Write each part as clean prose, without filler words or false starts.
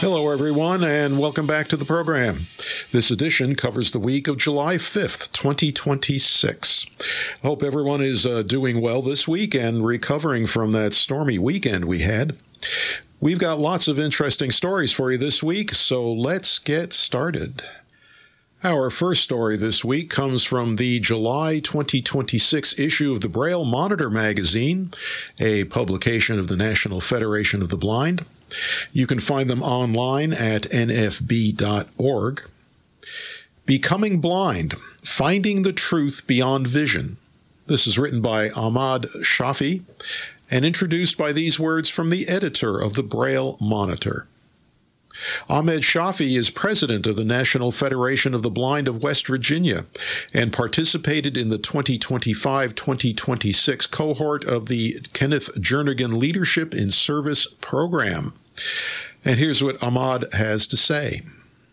Hello, everyone, and welcome back to the program. This edition covers the week of July 5th, 2026. I hope everyone is doing well this week and recovering from that stormy weekend we had. We've got lots of interesting stories for you this week, so let's get started. Our first story this week comes from the July 2026 issue of the Braille Monitor magazine, a publication of the National Federation of the Blind. You can find them online at nfb.org. Becoming Blind, Finding the Truth Beyond Vision. This is written by Ahmad Shafi and introduced by these words from the editor of the Braille Monitor. Ahmed Shafi is president of the National Federation of the Blind of West Virginia and participated in the 2025-2026 cohort of the Kenneth Jernigan Leadership in Service program. And here's what Ahmad has to say.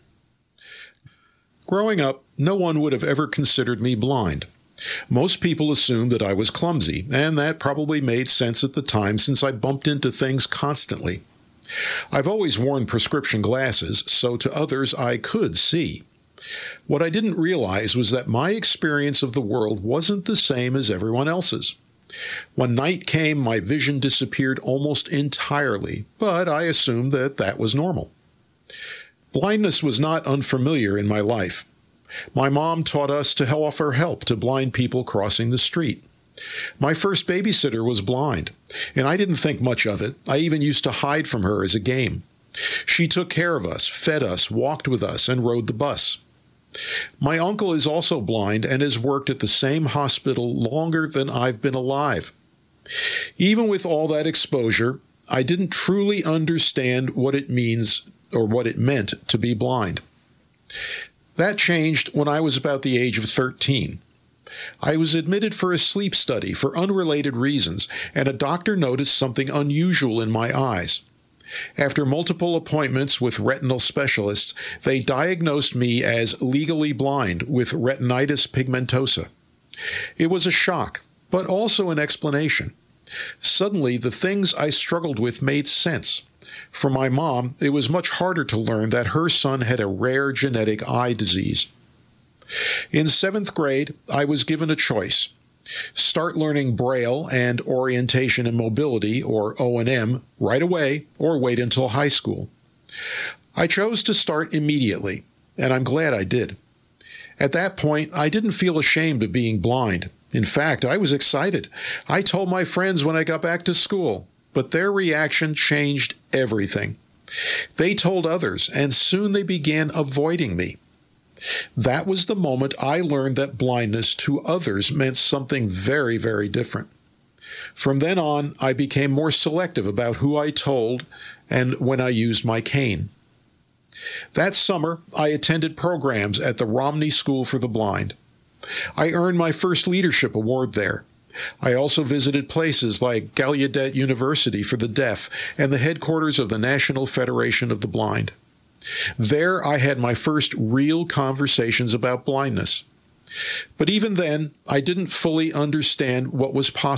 Growing up, no one would have ever considered me blind. Most people assumed that I was clumsy, and that probably made sense at the time since I bumped into things constantly. I've always worn prescription glasses, so to others I could see. What I didn't realize was that my experience of the world wasn't the same as everyone else's. When night came, my vision disappeared almost entirely, but I assumed that that was normal. Blindness was not unfamiliar in my life. My mom taught us to offer help to blind people crossing the street. My first babysitter was blind, and I didn't think much of it. I even used to hide from her as a game. She took care of us, fed us, walked with us, and rode the bus. My uncle is also blind and has worked at the same hospital longer than I've been alive. Even with all that exposure, I didn't truly understand what it means or what it meant to be blind. That changed when I was about the age of 13. I was admitted for a sleep study for unrelated reasons, and a doctor noticed something unusual in my eyes. After multiple appointments with retinal specialists, they diagnosed me as legally blind with retinitis pigmentosa. It was a shock, but also an explanation. Suddenly, the things I struggled with made sense. For my mom, it was much harder to learn that her son had a rare genetic eye disease. In 7th grade, I was given a choice. Start learning Braille and Orientation and Mobility, or O&M, right away or wait until high school. I chose to start immediately, and I'm glad I did. At that point, I didn't feel ashamed of being blind. In fact, I was excited. I told my friends when I got back to school, but their reaction changed everything. They told others, and soon they began avoiding me. That was the moment I learned that blindness to others meant something very, very different. From then on, I became more selective about who I told and when I used my cane. That summer, I attended programs at the Romney School for the Blind. I earned my first leadership award there. I also visited places like Gallaudet University for the Deaf and the headquarters of the National Federation of the Blind. There I had my first real conversations about blindness. But even then, I didn't fully understand what was possible.